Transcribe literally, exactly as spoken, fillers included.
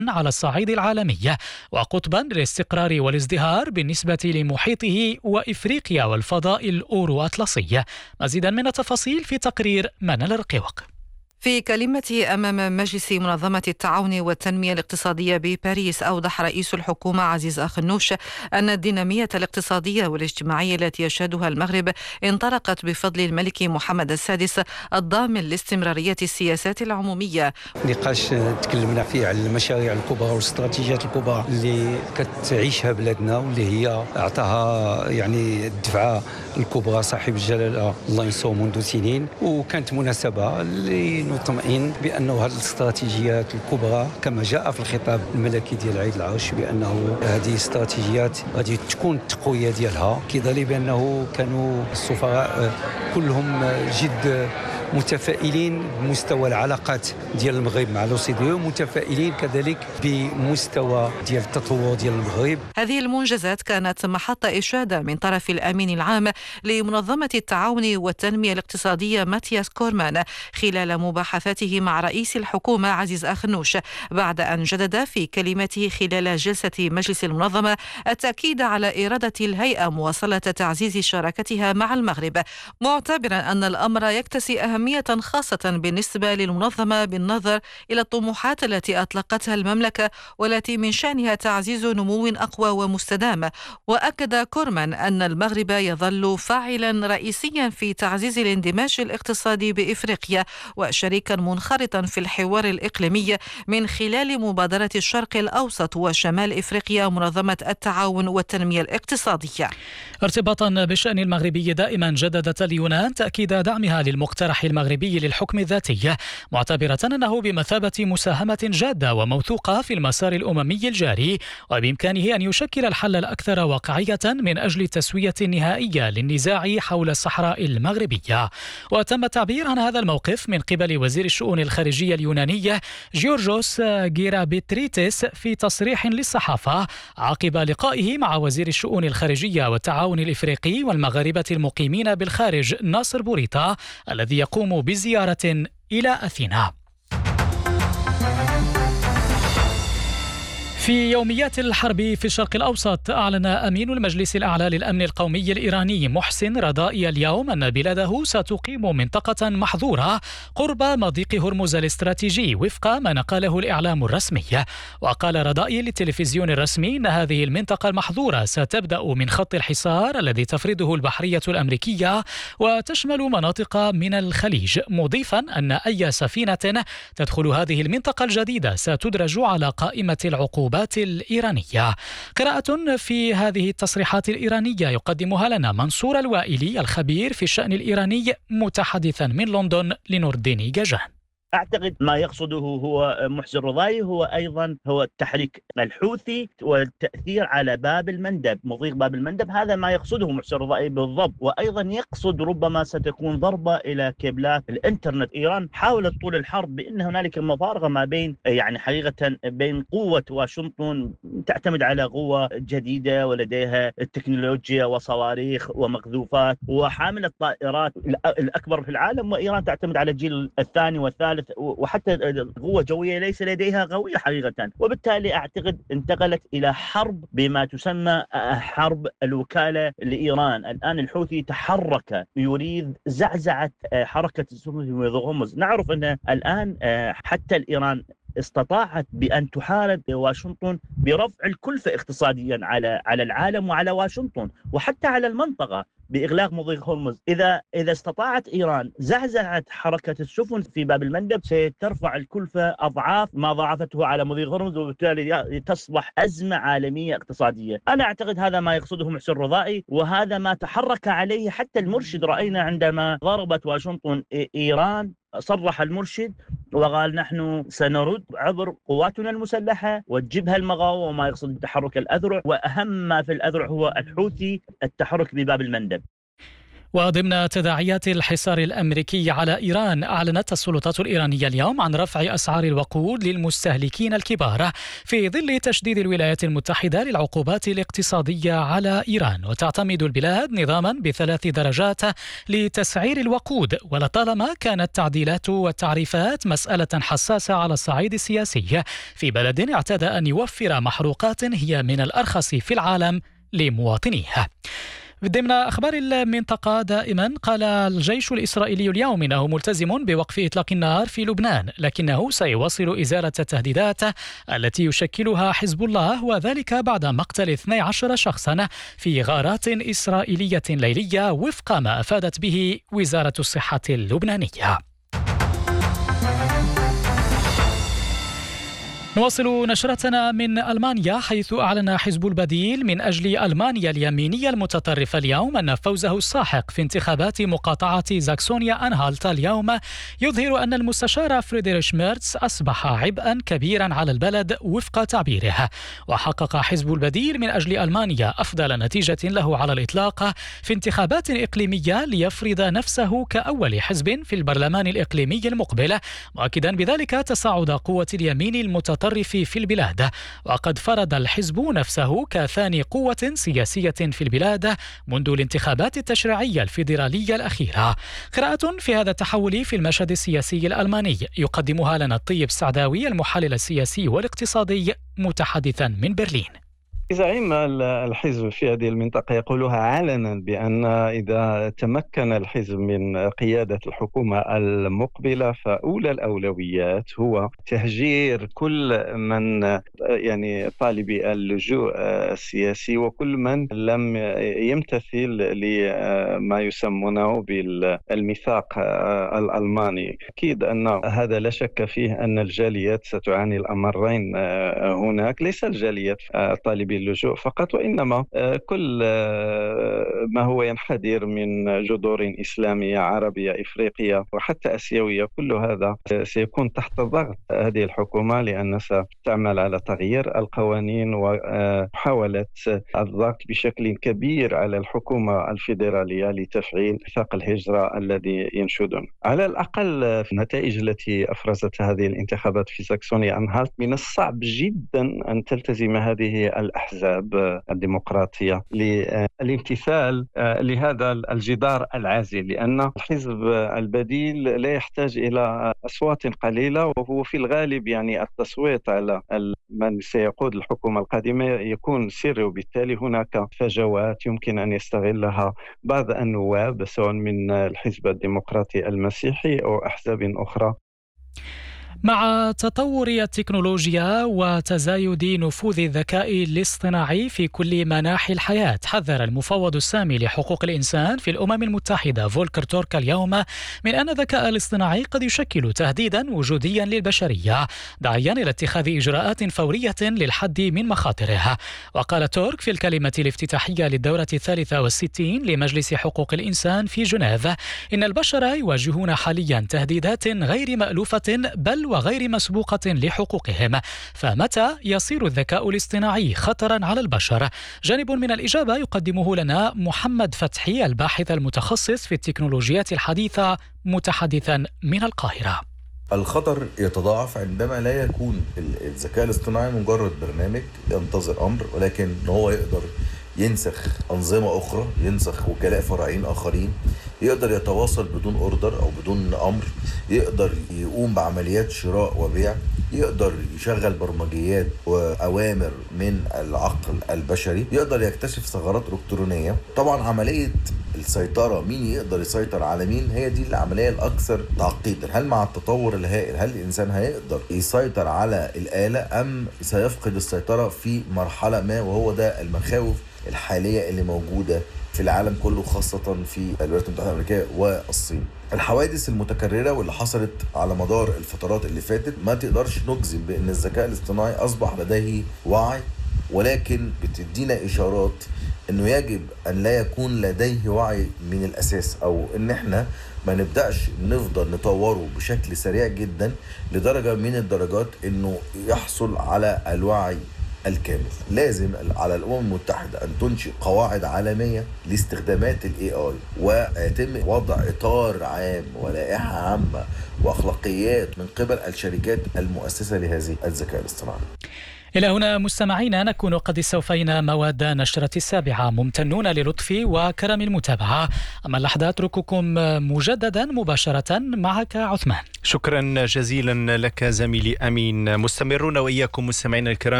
على الصعيد العالمي، وقطبا للاستقرار والازدهار بالنسبة لمحيطه وإفريقيا والفضاء الأورو أطلسي. مزيدا من التفاصيل في تقرير منال الرقيوق. في كلمته أمام مجلس منظمة التعاون والتنمية الاقتصادية بباريس، أوضح رئيس الحكومة عزيز آخنوش أن الدينامية الاقتصادية والاجتماعية التي يشهدها المغرب انطلقت بفضل الملك محمد السادس الضامن لاستمرارية السياسات العمومية. نقاش تكلمنا فيه على المشاريع الكبرى والاستراتيجيات الكبرى اللي كتعيشها بلادنا واللي هي أعطاها يعني الدفعة الكبرى صاحب الجلالة الله ينصره منذ سنين، وكانت مناسبة اللي نطمئن بأنه هذه الاستراتيجيات الكبرى كما جاء في الخطاب الملكي ديال عيد العرش بأنه هذه الاستراتيجيات غادي تكون التقوية ديالها، كيظهر بأنه كانوا السفراء كلهم جد متفائلين بمستوى العلاقات ديال المغرب مع الأوسيديو، متفائلين كذلك بمستوى ديال التطور ديال المغرب. هذه المنجزات كانت محط إشادة من طرف الأمين العام لمنظمة التعاون والتنمية الاقتصادية ماتياس كورمان خلال مباحثاته مع رئيس الحكومة عزيز آخنوش، بعد أن جدد في كلمته خلال جلسة مجلس المنظمة التأكيد على إرادة الهيئة مواصلة تعزيز شراكتها مع المغرب، معتبرا أن الأمر يكتسي أهمية خاصة بالنسبة للمنظمة بالنظر إلى الطموحات التي أطلقتها المملكة والتي من شأنها تعزيز نمو أقوى ومستدام. وأكد كورمان أن المغرب يظل فاعلا رئيسيا في تعزيز الاندماج الاقتصادي بإفريقيا وشريكا منخرطا في الحوار الإقليمي من خلال مبادرة الشرق الأوسط وشمال إفريقيا منظمة التعاون والتنمية الاقتصادية. ارتباطا بالشأن المغربي دائما جددت اليونان تأكيد دعمها للمقترح المغربي للحكم الذاتي، معتبرة أنه بمثابة مساهمة جادة وموثوقة في المسار الأممي الجاري، وبإمكانه أن يشكل الحل الأكثر واقعية من أجل التسوية النهائية للنزاع حول الصحراء المغربية. وتم التعبير عن هذا الموقف من قبل وزير الشؤون الخارجية اليوناني جيورجوس غيرابيتريتس في تصريح للصحافة عقب لقائه مع وزير الشؤون الخارجية والتعاون الإفريقي والمغاربة المقيمين بالخارج ناصر بوريطة الذي يقوم بزيارة إلى أثينا. في يوميات الحرب في الشرق الأوسط، أعلن أمين المجلس الأعلى للأمن القومي الإيراني محسن رضائي اليوم أن بلاده ستقيم منطقة محظورة قرب مضيق هرمز الاستراتيجي وفق ما نقله الإعلام الرسمي. وقال رضائي للتلفزيون الرسمي أن هذه المنطقة المحظورة ستبدأ من خط الحصار الذي تفرضه البحرية الأمريكية وتشمل مناطق من الخليج، مضيفا أن أي سفينة تدخل هذه المنطقة الجديدة ستدرج على قائمة العقوبات الإيرانية. قراءة في هذه التصريحات الإيرانية يقدمها لنا منصور الوائلي الخبير في الشأن الإيراني متحدثا من لندن لنورديني جاجان. أعتقد ما يقصده هو محسن رضائي هو أيضا هو التحريك الحوثي والتأثير على باب المندب، مضيق باب المندب، هذا ما يقصده محسن رضائي بالضبط. وأيضا يقصد ربما ستكون ضربة إلى كيبلات الإنترنت. إيران حاولت طول الحرب بأن هنالك مفارقة ما بين يعني حقيقة بين قوة واشنطن تعتمد على قوة جديدة ولديها التكنولوجيا وصواريخ ومقذوفات وحاملة طائرات الأكبر في العالم، وإيران تعتمد على الجيل الثاني والثالث، وحتى القوة الجوية ليس لديها قوية حقيقة. وبالتالي أعتقد انتقلت إلى حرب بما تسمى حرب الوكالة لإيران. الآن الحوثي تحرك يريد زعزعة حركة السفن في مضيق هرمز. نعرف أن الآن حتى الإيران استطاعت بأن تحارب واشنطن برفع الكلفة اقتصاديا على على العالم وعلى واشنطن وحتى على المنطقة بإغلاق مضيق هرمز. إذا إذا استطاعت إيران زعزعة حركة السفن في باب المندب سترفع الكلفة أضعاف ما ضاعفته على مضيق هرمز، وبالتالي تصبح أزمة عالمية اقتصادية. أنا أعتقد هذا ما يقصده محسن رضائي، وهذا ما تحرك عليه حتى المرشد. رأينا عندما ضربت واشنطن إيران صرح المرشد وقال نحن سنرد عبر قواتنا المسلحة وتجبهة المقاومة، وما يقصد التحرك الأذرع، وأهم ما في الأذرع هو الحوثي التحرك بباب المندب. وضمن تداعيات الحصار الأمريكي على إيران، أعلنت السلطات الإيرانية اليوم عن رفع أسعار الوقود للمستهلكين الكبار في ظل تشديد الولايات المتحدة للعقوبات الاقتصادية على إيران. وتعتمد البلاد نظاما بثلاث درجات لتسعير الوقود، ولطالما كانت تعديلات والتعريفات مسألة حساسة على الصعيد السياسي في بلد اعتاد أن يوفر محروقات هي من الأرخص في العالم لمواطنيه. ضمن أخبار المنطقة دائما، قال الجيش الإسرائيلي اليوم إنه ملتزم بوقف إطلاق النار في لبنان، لكنه سيواصل إزالة التهديدات التي يشكلها حزب الله، وذلك بعد مقتل اثني عشر شخصا في غارات إسرائيلية ليلية وفق ما أفادت به وزارة الصحة اللبنانية. نواصل نشرتنا من ألمانيا، حيث أعلن حزب البديل من أجل ألمانيا اليمينية المتطرفة اليوم أن فوزه الساحق في انتخابات مقاطعة زاكسونيا أنهالتا اليوم يظهر أن المستشار فريدريش ميرتس أصبح عبئا كبيرا على البلد وفق تعبيره. وحقق حزب البديل من أجل ألمانيا أفضل نتيجة له على الإطلاق في انتخابات إقليمية ليفرض نفسه كأول حزب في البرلمان الإقليمي المقبل، مؤكدا بذلك تصاعد قوة اليمين المتطرف في البلاد. وقد فرض الحزب نفسه كثاني قوة سياسية في البلاد منذ الانتخابات التشريعية الفيدرالية الأخيرة. قراءة في هذا التحول في المشهد السياسي الألماني يقدمها لنا الطيب سعداوي، المحلل السياسي والاقتصادي، متحدثا من برلين. زعيم الحزب في هذه المنطقة يقولها علنا بأن إذا تمكن الحزب من قيادة الحكومة المقبلة فأولى الأولويات هو تهجير كل من يعني طالبي اللجوء السياسي وكل من لم يمتثل لما يسمونه بالميثاق الألماني. أكيد أن هذا لا شك فيه أن الجاليات ستعاني الأمرين هناك، ليس الجاليات طالبي اللجوء فقط، وإنما كل ما هو ينحدر من جذور إسلامية عربية إفريقية وحتى آسيوية، كل هذا سيكون تحت ضغط هذه الحكومة، لأنها ستعمل على تغيير القوانين ومحاولة الضغط بشكل كبير على الحكومة الفيدرالية لتفعيل ميثاق الهجرة الذي ينشدون. على الأقل في النتائج التي أفرزت هذه الانتخابات في ساكسونيا أنهالت، من الصعب جدا أن تلتزم هذه الأحزاب الديمقراطية للامتثال لهذا الجدار العازل، لأن الحزب البديل لا يحتاج إلى أصوات قليلة، وهو في الغالب يعني التصويت على من سيقود الحكومة القادمة يكون سري، وبالتالي هناك فجوات يمكن أن يستغلها بعض النواب سواء من الحزب الديمقراطي المسيحي أو أحزاب أخرى. مع تطور التكنولوجيا وتزايد نفوذ الذكاء الاصطناعي في كل مناحي الحياة، حذر المفوض السامي لحقوق الإنسان في الأمم المتحدة فولكر تورك اليوم من أن الذكاء الاصطناعي قد يشكل تهديدا وجوديا للبشرية، داعيا إلى اتخاذ إجراءات فورية للحد من مخاطره. وقال تورك في الكلمة الافتتاحية للدورة الثالثة والستين لمجلس حقوق الإنسان في جنيف إن البشر يواجهون حاليا تهديدات غير مألوفة بل وغير مسبوقة لحقوقهم، فمتى يصير الذكاء الاصطناعي خطرا على البشر؟ جانب من الإجابة يقدمه لنا محمد فتحي، الباحث المتخصص في التكنولوجيات الحديثة، متحدثا من القاهرة. الخطر يتضاعف عندما لا يكون الذكاء الاصطناعي مجرد برنامج ينتظر أمر، ولكن هو يقدر ينسخ أنظمة أخرى، ينسخ وكلاء فرعين آخرين، يقدر يتواصل بدون أوردر أو بدون أمر، يقدر يقوم بعمليات شراء وبيع، يقدر يشغل برمجيات وأوامر من العقل البشري، يقدر يكتشف ثغرات إلكترونية. طبعا عملية السيطرة، مين يقدر يسيطر على مين، هي دي العملية الأكثر تعقيدا. هل مع التطور الهائل هل الإنسان هيقدر يسيطر على الآلة أم سيفقد السيطرة في مرحلة ما؟ وهو ده المخاوف الحالية اللي موجودة في العالم كله، خاصة في الولايات المتحدة الأمريكية والصين. الحوادث المتكررة واللي حصلت على مدار الفترات اللي فاتت ما تقدرش نجزم بأن الذكاء الاصطناعي أصبح لديه وعي، ولكن بتدينا إشارات أنه يجب أن لا يكون لديه وعي من الأساس، أو أن احنا ما نبدأش نفضل نطوره بشكل سريع جدا لدرجة من الدرجات أنه يحصل على الوعي الكامل. لازم على الأمم المتحدة أن تنشئ قواعد عالمية لاستخدامات ال إيه آي، ويتم وضع إطار عام ولائحة عامة وأخلاقيات من قبل الشركات المؤسسة لهذه الذكاء الاصطناعي. إلى هنا مستمعينا نكون قد استوفينا مواد نشرة السابعة. ممتنون للطف وكرم المتابعة. أما اللحظة أترككم مجددا مباشرة معك عثمان. شكرا جزيلا لك زميلي أمين. مستمرون وإياكم مستمعينا الكرام